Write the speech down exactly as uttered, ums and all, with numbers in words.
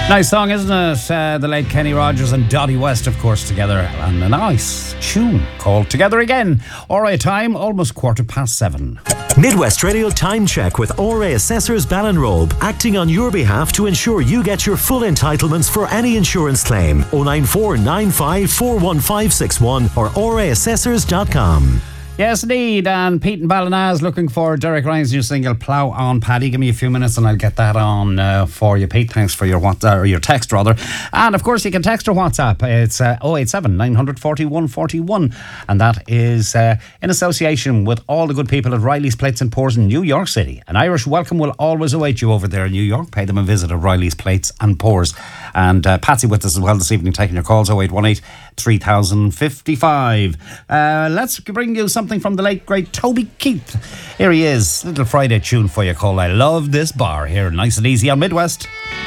Nice song, isn't it? Uh, the late Kenny Rogers and Dottie West, of course, together. And a nice tune called Together Again. All right, time, almost quarter past seven. Midwest Radio Time Check with O R A Assessors Ballinrobe, acting on your behalf to ensure you get your full entitlements for any insurance claim. oh nine four nine five four one five six one or o r a assessors dot com. Yes, indeed. And Pete and Ballinaz looking for Derek Ryan's new single, Plough On Paddy. Give me a few minutes and I'll get that on uh, for you, Pete. Thanks for your WhatsApp, or your text, rather. And, of course, you can text or WhatsApp. It's uh, oh eight seven, nine four one, four one. And that is uh, in association with all the good people at Riley's Plates and Pours in New York City. An Irish welcome will always await you over there in New York. Pay them a visit at Riley's Plates and Pours. And uh, Patsy with us as well this evening, taking your calls, oh eight one eight, three thousand fifty-five. Uh, let's bring you something from the late great Toby Keith. Here he is, little Friday tune for you called I Love This Bar, here nice and easy on Midwest.